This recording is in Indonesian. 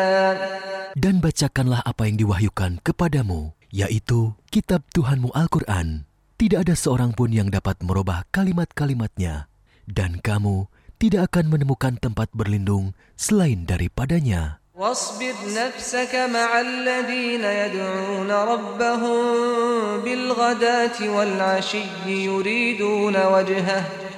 Dan bacakanlah apa yang diwahyukan kepadamu, yaitu kitab Tuhanmu Al-Quran. Tidak ada seorang pun yang dapat merubah kalimat-kalimatnya, dan kamu tidak akan menemukan tempat berlindung selain daripadanya. واصبر نفسك مع الذين يدعون ربهم بالغداة والعشي يريدون وجهه